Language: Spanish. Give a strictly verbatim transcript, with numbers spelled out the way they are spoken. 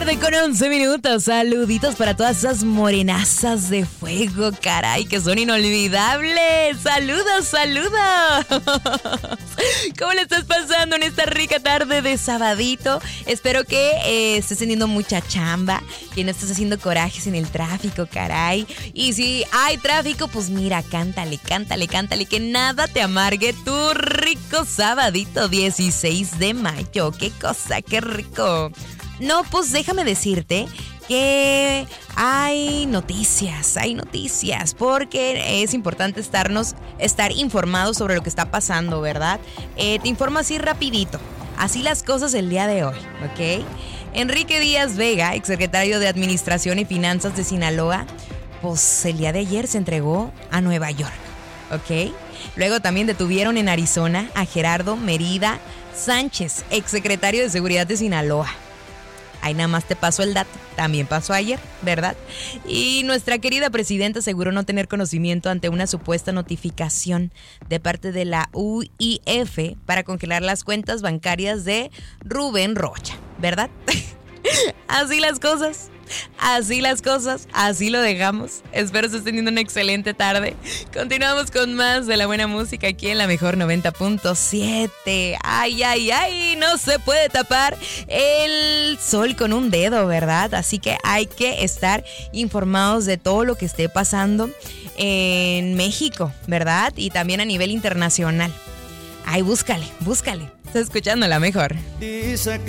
tarde con once minutos. Saluditos para todas esas morenazas de fuego, caray, que son inolvidables. Saludos, saludos. ¿Cómo le estás pasando en esta rica tarde de sabadito? Espero que eh, estés teniendo mucha chamba, que no estés haciendo corajes en el tráfico, caray. Y si hay tráfico, pues mira, cántale, cántale, cántale, que nada te amargue tu rico sabadito dieciséis de mayo. Qué cosa, qué rico. No, pues déjame decirte que hay noticias, hay noticias, porque es importante estarnos, estar informados sobre lo que está pasando, ¿verdad? Eh, te informo así rapidito, así las cosas el día de hoy, ¿ok? Enrique Díaz Vega, exsecretario de Administración y Finanzas de Sinaloa, pues el día de ayer se entregó a Nueva York, ¿ok? Luego también detuvieron en Arizona a Gerardo Mérida Sánchez, exsecretario de Seguridad de Sinaloa. Ahí nada más te pasó el dato. También pasó ayer, ¿verdad? Y nuestra querida presidenta aseguró no tener conocimiento ante una supuesta notificación de parte de la U I F para congelar las cuentas bancarias de Rubén Rocha, ¿verdad? Así las cosas. Así las cosas, así lo dejamos. Espero estés teniendo una excelente tarde. Continuamos con más de la buena música aquí en la mejor noventa punto siete. Ay, ay, ay, no se puede tapar el sol con un dedo, ¿verdad? Así que hay que estar informados de todo lo que esté pasando en México, ¿verdad? Y también a nivel internacional. Ay, búscale, búscale. Estás escuchando la mejor. Dice